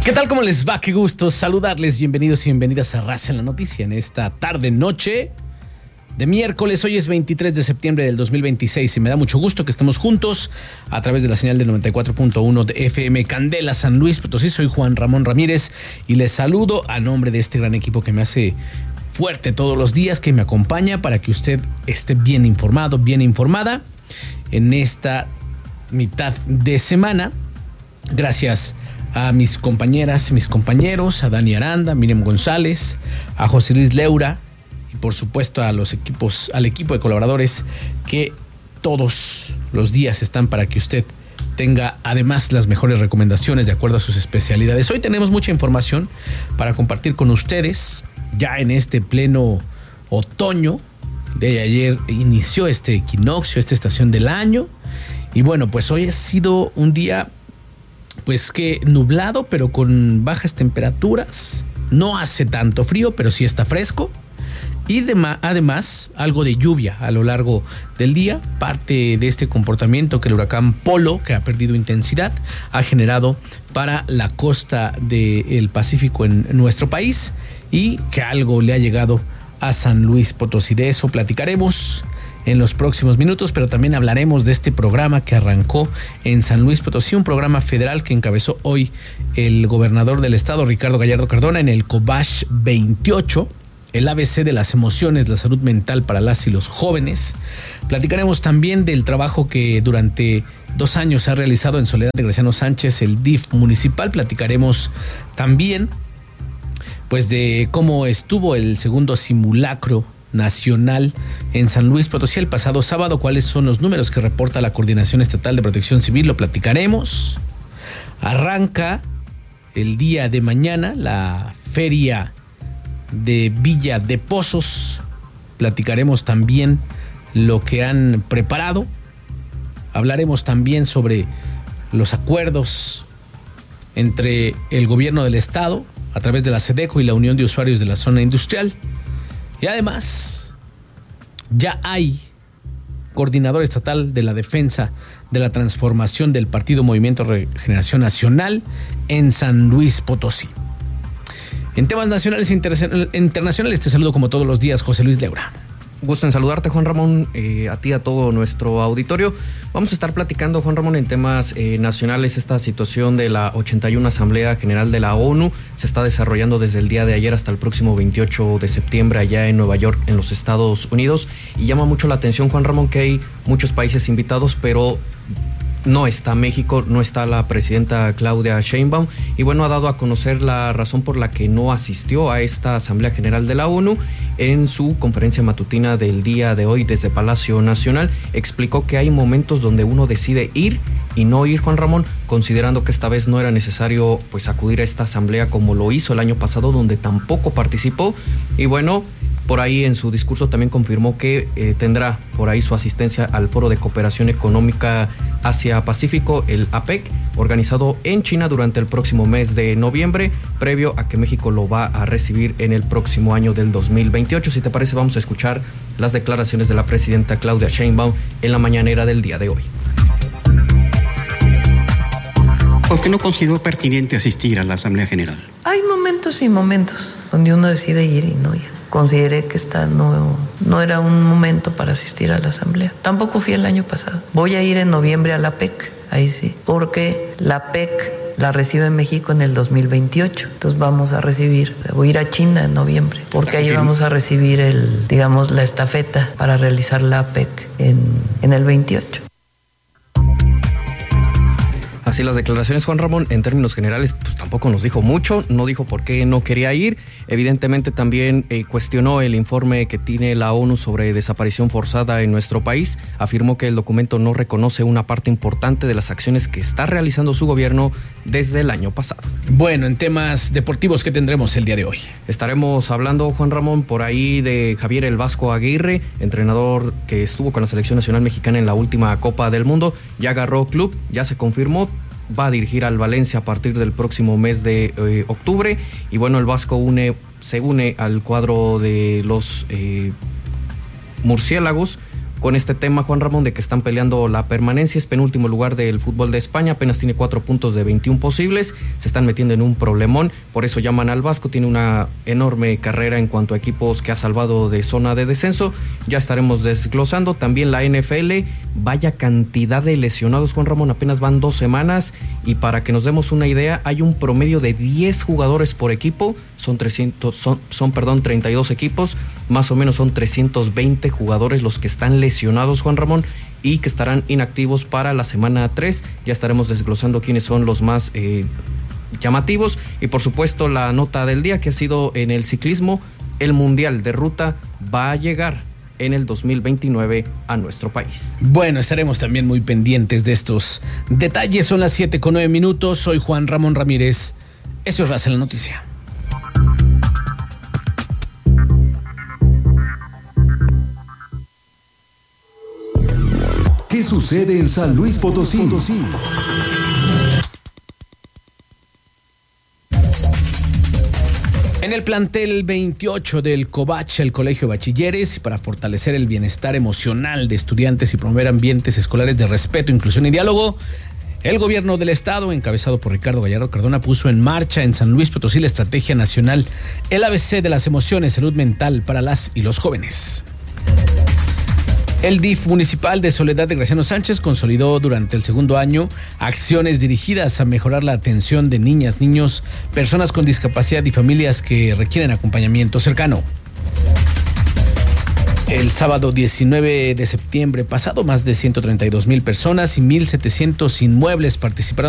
¿Qué tal? ¿Cómo les va? Qué gusto saludarles. Bienvenidos y bienvenidas a Raza en la Noticia en esta tarde-noche de miércoles. Hoy es 23 de septiembre del 2026 y me da mucho gusto que estemos juntos a través de la señal del 94.1 de FM Candela San Luis Potosí. Soy Juan Ramón Ramírez y les saludo a nombre de este gran equipo que me hace fuerte todos los días, que me acompaña para que usted esté bien informado, bien informada en esta mitad de semana. Gracias a mis compañeras, mis compañeros, a Dani Aranda, a Miriam González, a José Luis Leura y por supuesto al equipo de colaboradores que todos los días están para que usted tenga además las mejores recomendaciones de acuerdo a sus especialidades. Hoy tenemos mucha información para compartir con ustedes ya en este pleno otoño. De ayer inició este equinoccio, esta estación del año, y bueno, pues hoy ha sido un día pues que nublado, pero con bajas temperaturas. No hace tanto frío, pero sí está fresco. Y además, algo de lluvia a lo largo del día. Parte de este comportamiento que el huracán Polo, que ha perdido intensidad, ha generado para la costa del Pacífico en nuestro país, y que algo le ha llegado a San Luis Potosí. De eso platicaremos en los próximos minutos, pero también hablaremos de este programa que arrancó en San Luis Potosí, un programa federal que encabezó hoy el gobernador del estado, Ricardo Gallardo Cardona, en el COBASH 28, el ABC de las emociones, la salud mental para las y los jóvenes. Platicaremos también del trabajo que durante 2 años ha realizado en Soledad de Graciano Sánchez el DIF municipal. Platicaremos también pues de cómo estuvo el segundo simulacro nacional en San Luis Potosí el pasado sábado, cuáles son los números que reporta la Coordinación Estatal de Protección Civil, lo platicaremos. Arranca el día de mañana la feria de Villa de Pozos, platicaremos también lo que han preparado, hablaremos también sobre los acuerdos entre el gobierno del estado a través de la SEDECO y la Unión de Usuarios de la Zona Industrial. Y además, ya hay coordinador estatal de la defensa de la transformación del Partido Movimiento Regeneración Nacional en San Luis Potosí. En temas nacionales e internacionales te saludo como todos los días, José Luis Leura. Gusto en saludarte, Juan Ramón, a ti, a todo nuestro auditorio. Vamos a estar platicando, Juan Ramón, en temas nacionales. Esta situación de la 81 Asamblea General de la ONU se está desarrollando desde el día de ayer hasta el próximo 28 de septiembre allá en Nueva York, en los Estados Unidos. Y llama mucho la atención, Juan Ramón, que hay muchos países invitados, pero no está México, no está la presidenta Claudia Sheinbaum, y bueno, ha dado a conocer la razón por la que no asistió a esta Asamblea General de la ONU. En su conferencia matutina del día de hoy desde Palacio Nacional, explicó que hay momentos donde uno decide ir y no ir, Juan Ramón, considerando que esta vez no era necesario pues acudir a esta asamblea como lo hizo el año pasado, donde tampoco participó. Y bueno, por ahí en su discurso también confirmó que tendrá por ahí su asistencia al Foro de Cooperación Económica Asia-Pacífico, el APEC, organizado en China durante el próximo mes de noviembre, previo a que México lo va a recibir en el próximo año del 2028. Si te parece, vamos a escuchar las declaraciones de la presidenta Claudia Sheinbaum en la mañanera del día de hoy. ¿Por qué no consideró pertinente asistir a la Asamblea General? Hay momentos y momentos donde uno decide ir y no ir. Consideré que no era un momento para asistir a la asamblea. Tampoco fui el año pasado. Voy a ir en noviembre a la PEC, ahí sí, porque la PEC la recibe en México en el 2028. Entonces voy a ir a China en noviembre, porque ahí vamos a recibir la estafeta para realizar la PEC en el 28. Así las declaraciones, Juan Ramón. En términos generales, pues tampoco nos dijo mucho, no dijo por qué no quería ir. Evidentemente también cuestionó el informe que tiene la ONU sobre desaparición forzada en nuestro país. Afirmó que el documento no reconoce una parte importante de las acciones que está realizando su gobierno desde el año pasado. Bueno, en temas deportivos, ¿qué tendremos el día de hoy? Estaremos hablando, Juan Ramón, por ahí de Javier El Vasco Aguirre, entrenador que estuvo con la Selección Nacional Mexicana en la última Copa del Mundo. Ya agarró club, ya se confirmó. Va a dirigir al Valencia a partir del próximo mes de octubre. Y bueno, el Vasco se une al cuadro de los murciélagos con este tema, Juan Ramón, de que están peleando la permanencia. Es penúltimo lugar del fútbol de España, apenas tiene 4 puntos de 21 posibles, se están metiendo en un problemón, por eso llaman al Vasco. Tiene una enorme carrera en cuanto a equipos que ha salvado de zona de descenso, ya estaremos desglosando. También la NFL, vaya cantidad de lesionados, Juan Ramón, apenas van 2 semanas, y para que nos demos una idea, hay un promedio de 10 jugadores por equipo, son 32 equipos, más o menos son 320 jugadores los que están lesionados, Juan Ramón, y que estarán inactivos para la semana 3. Ya estaremos desglosando quiénes son los más llamativos. Y por supuesto la nota del día, que ha sido en el ciclismo, el Mundial de Ruta va a llegar en el 2029 a nuestro país. Bueno, estaremos también muy pendientes de estos detalles. Son las 7:09. Soy Juan Ramón Ramírez. Esto es Raza en la Noticia. ¿Qué sucede en San Luis Potosí? En el plantel 28 del COBACH, el Colegio de Bachilleres, para fortalecer el bienestar emocional de estudiantes y promover ambientes escolares de respeto, inclusión y diálogo, el gobierno del estado, encabezado por Ricardo Gallardo Cardona, puso en marcha en San Luis Potosí la estrategia nacional, el ABC de las emociones, salud mental para las y los jóvenes. El DIF municipal de Soledad de Graciano Sánchez consolidó durante el segundo año acciones dirigidas a mejorar la atención de niñas, niños, personas con discapacidad y familias que requieren acompañamiento cercano. El sábado 19 de septiembre pasado, más de 132,000 personas y 1,700 inmuebles participaron